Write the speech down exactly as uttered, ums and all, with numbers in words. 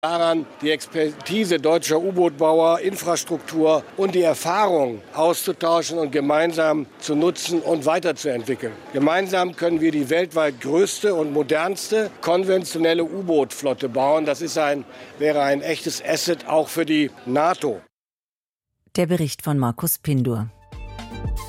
daran, die Expertise deutscher U-Boot-Bauer, Infrastruktur und die Erfahrung auszutauschen und gemeinsam zu nutzen und weiterzuentwickeln. Gemeinsam können wir die weltweit größte und modernste konventionelle U-Boot-Flotte bauen. Das ist ein, wäre ein echtes Asset auch für die NATO. Der Bericht von Markus Pindur.